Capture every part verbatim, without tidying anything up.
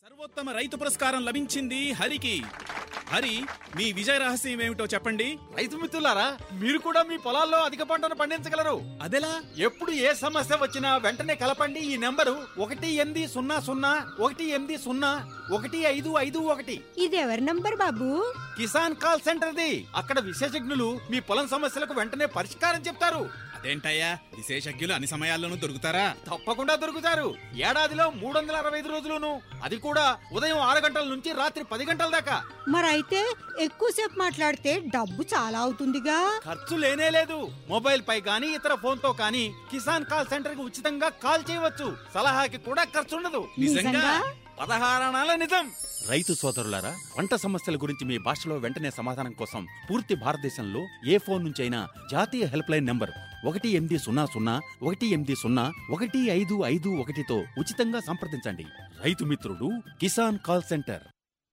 సర్వోత్తమ రైతు పురస్కారం లభించింది హరికి. హరి, మీ విజయ రహస్యం ఏమిటో చెప్పండి. రైతు మిత్రులారా, మీరు కూడా మీ పొలాల్లో అధిక పంటను పండించగలరు. అదెలా? ఎప్పుడు ఏ సమస్య వచ్చినా వెంటనే కలపండి ఈ నెంబరు ఒకటి ఎనిమిది సున్నా సున్నా ఒకటి ఎనిమిది సున్నా ఒకటి ఐదు ఐదు ఒకటి. ఇది ఎవరి నంబర్ బాబు? కిసాన్ కాల్ సెంటర్ది. అక్కడ విశేషజ్ఞులు మీ పొలం సమస్యలకు వెంటనే పరిష్కారం చెప్తారు. అదేంటయ్యా, విశేషజ్ఞులు అన్ని సమయాల్లోనూ దొరుకుతారా? తప్పకుండా దొరుకుతారు. ఏడాదిలో మూడు వందల అరవై ఐదు రోజులును, అది కూడా ఉదయం ఆరు గంటల నుంచి రాత్రి పది గంటల దాకా. మరైతే ఎక్కువసేపు మాట్లాడితే డబ్బు చాలా అవుతుందిగా. ఖర్చు లేనే లేదు. మొబైల్ పై గానీ ఇతర ఫోన్ తో కానీ కిసాన్ కాల్ సెంటర్ కి ఉచితంగా కాల్ చేయవచ్చు. సలహాకి కూడా ఖర్చు ఉండదు. నిజంగా? పదహారణాల నిజం. రైతు సోదరులారా, పంట సమస్యల గురించి మీ భాషలో వెంటనే సమాధానం కోసం పూర్తి భారతదేశంలో ఏ ఫోన్ నుంచైనా జాతీయ హెల్ప్ లైన్ నంబర్ ఒకటి ఎనిమిది సున్నా సున్నా ఒకటి ఎనిమిది సున్నా ఒకటి ఐదు ఐదు ఒకటితో ఉచితంగా సంప్రదించండి. రైతు మిత్రుడు కిసాన్ కాల్ సెంటర్.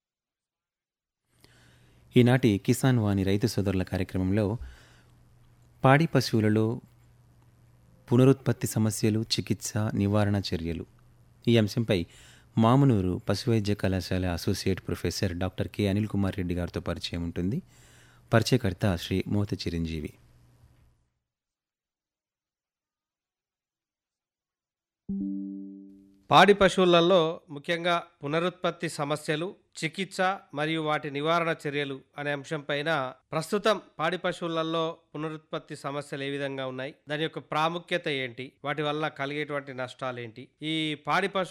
ఈనాటి కిసాన్ వాణి రైతు సోదరుల కార్యక్రమంలో పాడి పశువులలో పునరుత్పత్తి సమస్యలు, చికిత్స, నివారణ చర్యలు ఈ అంశంపై మామునూరు పశువైద్య కళాశాల associate professor doctor K Anil Kumar Reddy గారితో పరిచయం ఉంటుంది. పరిచయకర్త శ్రీ మోత చిరంజీవి. పాడి పశువులలో ముఖ్యంగా పునరుత్పత్తి సమస్యలు, చికిత్స మరియు వాటి నివారణ చర్యలు అనే అంశంపైన ప్రస్తుతం పాడి పశువులలో పునరుత్పత్తి సమస్యలు ఏ విధంగా ఉన్నాయి, దాని యొక్క ప్రాముఖ్యత ఏంటి, వాటి వల్ల కలిగేటువంటి నష్టాలు ఏంటి, ఈ పాడి పశు